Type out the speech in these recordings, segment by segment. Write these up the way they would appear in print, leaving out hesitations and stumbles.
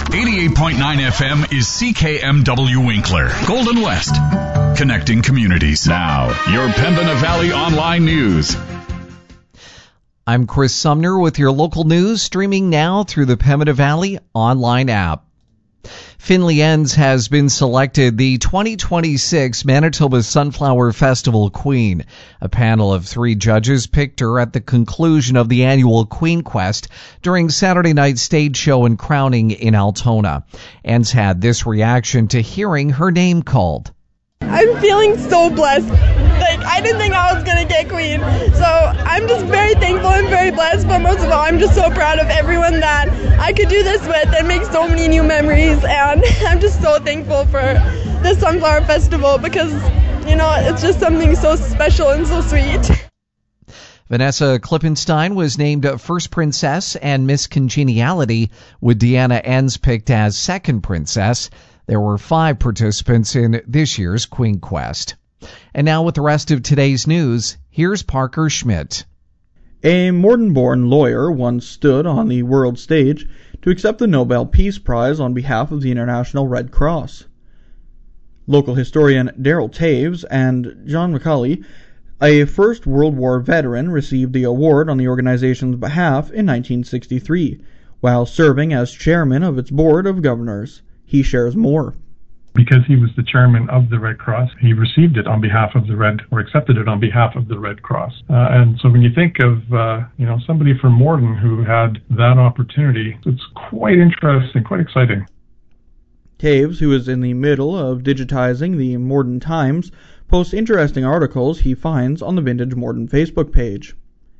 88.9 FM is CKMW Winkler, Golden West, connecting communities. Now, your Pembina Valley Online News. I'm Chris Sumner with your local news, streaming now through the Pembina Valley Online app. Finley Enns has been selected the 2026 Manitoba Sunflower Festival Queen. A panel of 3 judges picked her at the conclusion of the annual Queen Quest during Saturday night's stage show and crowning in Altona. Enns had this reaction to hearing her name called. I'm feeling so blessed. I didn't think I was going to get Queen. So I'm just very thankful and very blessed. But most of all, I'm just so proud of everyone that I could do this with and make so many new memories. And I'm just so thankful for the Sunflower Festival because, it's just something so special and so sweet. Vanessa Klippenstein was named First Princess and Miss Congeniality, with Deanna Enns picked as Second Princess. There were 5 participants in this year's Queen Quest. And now with the rest of today's news, here's Parker Schmidt. A Morden-born lawyer once stood on the world stage to accept the Nobel Peace Prize on behalf of the International Red Cross. Local historian Daryl Taves and John McCauley, a First World War veteran, received the award on the organization's behalf in 1963, while serving as chairman of its board of governors. He shares more. Because he was the chairman of the Red Cross, he received it on behalf of accepted it on behalf of the Red Cross. And so when you think of, somebody from Morden who had that opportunity, it's quite interesting, quite exciting. Taves, who is in the middle of digitizing the Morden Times, posts interesting articles he finds on the Vintage Morden Facebook page.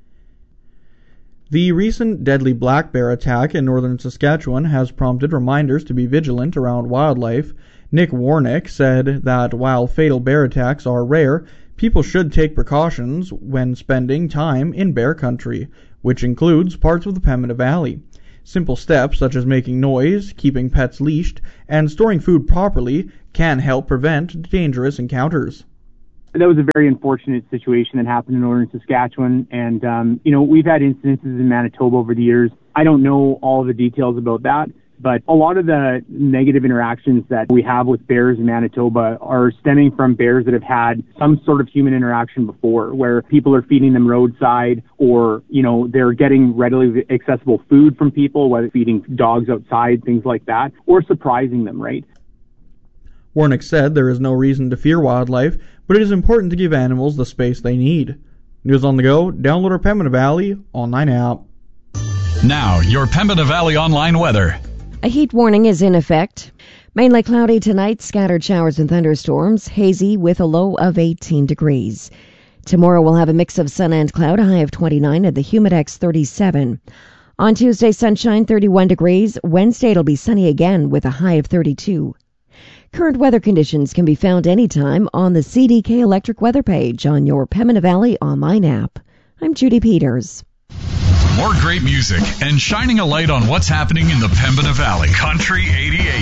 The recent deadly black bear attack in northern Saskatchewan has prompted reminders to be vigilant around wildlife. Nick Warnick said that while fatal bear attacks are rare, people should take precautions when spending time in bear country, which includes parts of the Pembina Valley. Simple steps such as making noise, keeping pets leashed, and storing food properly can help prevent dangerous encounters. That was a very unfortunate situation that happened in northern Saskatchewan. And, we've had incidences in Manitoba over the years. I don't know all the details about that, but a lot of the negative interactions that we have with bears in Manitoba are stemming from bears that have had some sort of human interaction before, where people are feeding them roadside or, they're getting readily accessible food from people, whether feeding dogs outside, things like that, or surprising them, right? Warnick said there is no reason to fear wildlife, but it is important to give animals the space they need. News on the go, download our Pembina Valley online app. Now, your Pembina Valley online weather. A heat warning is in effect. Mainly cloudy tonight, scattered showers and thunderstorms, hazy with a low of 18 degrees. Tomorrow we'll have a mix of sun and cloud, a high of 29 and the humidex 37. On Tuesday, sunshine 31 degrees. Wednesday it'll be sunny again with a high of 32. Current weather conditions can be found anytime on the CDK Electric Weather page on your Pembina Valley online app. I'm Judy Peters. More great music and shining a light on what's happening in the Pembina Valley. Country 88.